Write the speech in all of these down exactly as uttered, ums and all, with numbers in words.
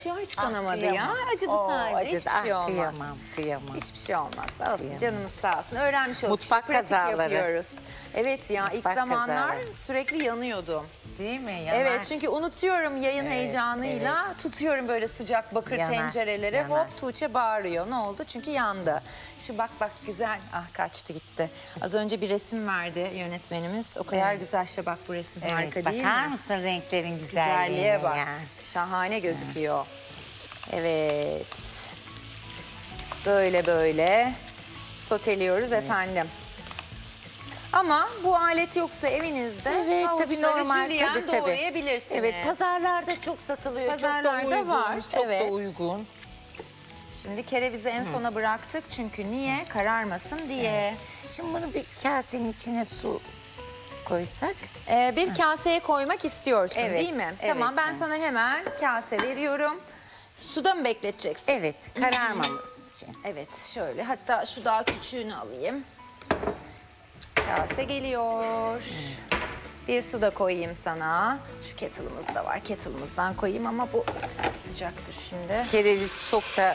Ya hiç kanamadı Ah, ya. Acıdı Oo, sadece. acıdı. Hiçbir şey Ah, olmaz. kıyamam, kıyamam. Hiçbir şey olmaz. Olsun Kıyamam. canımız sağ olsun. Öğrenmiş olduk. Mutfak İşte pratik kazaları. yapıyoruz. Evet ya ilk Mutfak zamanlar kazaları. sürekli yanıyordum. Değil mi? Yanar. Evet çünkü unutuyorum yayın Evet, heyecanıyla. Tutuyorum böyle sıcak bakır Yanar, tencerelere. yanar. Hop Tuğçe bağırıyor. Ne oldu? Çünkü yandı. Şu bak bak güzel. Ah kaçtı gitti. Az önce bir resim verdi yönetmenimiz. O kadar güzel işte bak bu resim. Evet, Harika değil bakar mi? mısın renklerin güzelliğine Güzelliğe bak. ya? Şahane gözüküyor. Evet. Böyle böyle soteliyoruz efendim. Ama bu alet yoksa evinizde Evet tabii havuçları normal jülyen tabii tabii. doğrayabilirsiniz. Evet pazarlarda çok satılıyor. Pazarlarda çok da uygun. var, Çok evet. da uygun. Şimdi kerevizi en sona bıraktık çünkü niye? Kararmasın diye. Şimdi bunu bir kasenin içine su koysak. Ee, bir kaseye koymak istiyorsun Evet, değil mi? evet Tamam ben canım. sana hemen kase veriyorum. Suda mı bekleteceksin? Evet kararmaması için. Evet şöyle hatta şu daha küçüğünü alayım. Kase geliyor. Bir su da koyayım sana. Şu kettle'ımız da var. Kettle'ımızdan koyayım ama bu sıcaktır şimdi. Kereviz çok da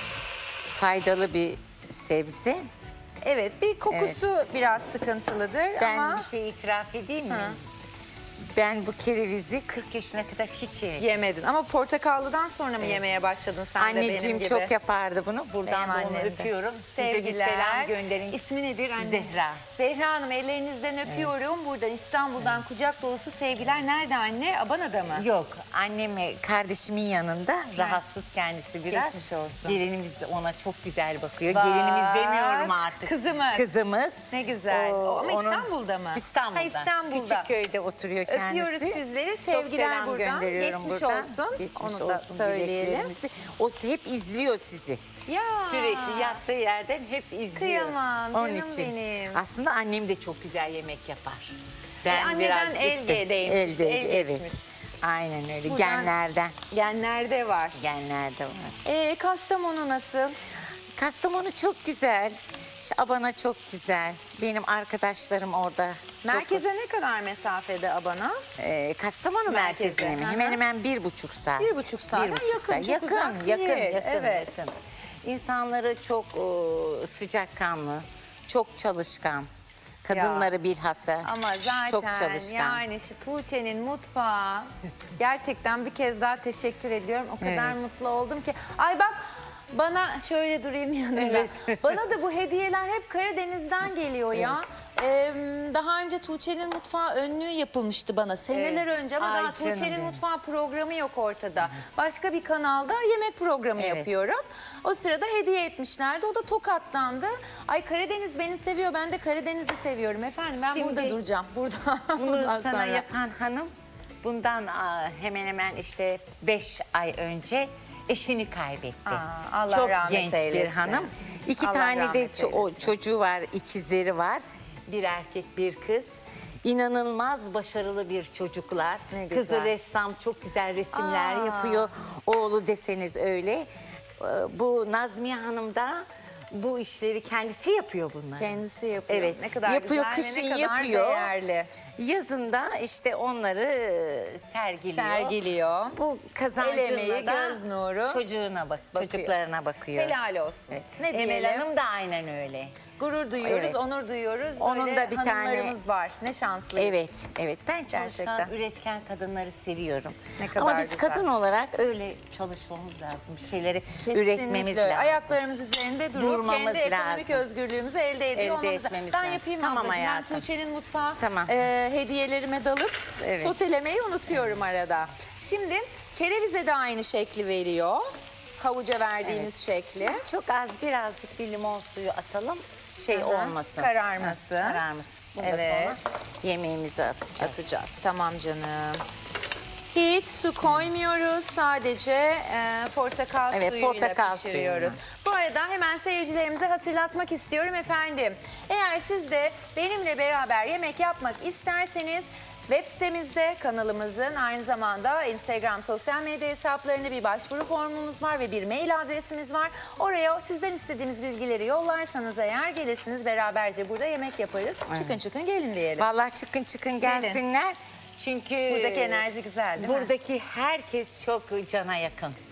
faydalı bir sebze. Evet bir kokusu biraz sıkıntılıdır Ben ama bir şey itiraf edeyim mi? Ben bu kerevizi kırk yaşına kadar hiç yemedim. yemedin. Ama portakallıdan sonra mı yemeye başladın sen de benim Anneciğim gibi? çok yapardı bunu. Buradan Benim da onu annem de. öpüyorum. Size bir Sevgiler. selam gönderin. İsmi nedir anne? Zehra. Zehra Hanım ellerinizden öpüyorum. Buradan İstanbul'dan kucak dolusu sevgiler. Nerede anne? Abana'da mı? Yok anneme kardeşimin yanında rahatsız kendisi biraz. Geçmiş olsun. Gelinimiz ona çok güzel bakıyor. Bak, Gelinimiz demiyorum artık. kızımız. Kızımız. Ne güzel. O- Ama onun- İstanbul'da mı? İstanbul'da. Ha, İstanbul'da. Küçük köyde oturuyor kendisi. Öpüyoruz sizleri. Çok Sevgiler selam buradan. gönderiyorum Geçmiş buradan. olsun. Geçmiş Onu da olsun söyleyelim. dileklerimizi. O hep izliyor sizi. Ya. Sürekli yattığı yerden hep izliyor. Kıyamam, Onun canım için. benim. Aslında annem de çok güzel yemek yapar. E, anneden el işte, değmiş işte, el evet. geçmiş. Aynen öyle. Buradan- Genlerden. Genlerde var. Genlerde var. Ee, Kastamonu nasıl? Kastamonu çok güzel. Şabana çok güzel. Benim arkadaşlarım orada. Merkeze ne kadar mesafede Abana? Ee, Kastamonu Merkeze, merkezine mi? hı hı. Hemen hemen bir buçuk saat. Bir buçuk saat. Bir Ha, buçuk yakın, saat. çok yakın, uzak yakın, değil. yakın, Evet. yakın. İnsanları çok e, sıcakkanlı, çok çalışkan. Kadınları bilhassa Ama zaten çok çalışkan. yani şu Tuğçe'nin mutfağı gerçekten bir kez daha teşekkür ediyorum. O kadar Evet. mutlu oldum ki. Ay bak bana şöyle durayım yanında. Evet. Bana da bu hediyeler hep Karadeniz'den geliyor ya. Ee, daha önce Tuğçe'nin mutfağı önlüğü yapılmıştı bana seneler Evet. önce ama Ay daha canım Tuğçe'nin benim. mutfağı programı yok ortada. Başka bir kanalda yemek programı Evet. yapıyorum. O sırada hediye etmişlerdi. O da Tokat'tandı. Ay Karadeniz beni seviyor. Ben de Karadeniz'i seviyorum efendim. Ben Şimdi- burada duracağım. Burada. Bunu Bundan sana sonra. yapan hanım bundan aa, hemen hemen işte beş ay önce eşini kaybetti. Aa, Allah Çok rahmet genç bir eylesin. hanım. İki Allah tane de rahmet ço- o eylesin. çocuğu var, ikizleri var. Bir erkek, bir kız. İnanılmaz başarılı bir çocuklar. Ne güzel. Kızı ressam, çok güzel resimler Aa. yapıyor. Oğlu deseniz öyle. Ee, Bu Nazmiye Hanım da bu işleri kendisi yapıyor bunları. Kendisi yapıyor. Evet. Ne kadar yapıyor, güzel kışın ve ne kadar yapıyor. değerli. Yazında işte onları e, sergiliyor. Sergiliyor. Bu El kazancıyla emeği, da göz nuru. çocuğuna bak, Bakıyor. çocuklarına bakıyor. Helal olsun. Evet. Ne Emel diyelim? Hanım da aynen öyle. Gurur duyuyoruz, Evet. onur duyuyoruz. Onun Böyle da bir tane- hanımlarımız var. Ne şanslıyız. Evet, evet. Ben çalışkan, Gerçekten. üretken kadınları seviyorum. Ne kadar Ama biz güzel. kadın olarak öyle çalışmamız lazım. Bir şeyleri Kesinlikle üretmemiz öyle. lazım. Ayaklarımız üzerinde durup Durmamız kendi ekonomik lazım. özgürlüğümüzü elde ediyor Elde olmamız lazım. etmemiz Ben lazım. yapayım Tamam ablacığım. Ben hayatım. Tuğçe'nin mutfağı Tamam. e, hediyelerime dalıp Evet. sotelemeyi unutuyorum arada. Şimdi kerevize de aynı şekli veriyor. Havuca verdiğimiz şekli. Şimdi çok az birazcık bir limon suyu atalım. Şey Aha, olmasın. kararmasın. Ha, kararmasın. Bunu da Evet. sonra yemeğimizi atacağız. Atacağız. Tamam canım. Hiç su koymuyoruz. Sadece e, portakal Evet, suyuyla portakal pişiriyoruz. suyuyla. Bu arada hemen seyircilerimize hatırlatmak istiyorum efendim. Eğer siz de benimle beraber yemek yapmak isterseniz web sitemizde kanalımızın aynı zamanda Instagram sosyal medya hesaplarında bir başvuru formumuz var ve bir mail adresimiz var. Oraya sizden istediğimiz bilgileri yollarsanız eğer gelirsiniz beraberce burada yemek yaparız. Çıkın çıkın gelin diyelim. Vallahi çıkın çıkın gelsinler. Çünkü Buradaki enerji güzel değil mi? buradaki herkes çok cana yakın.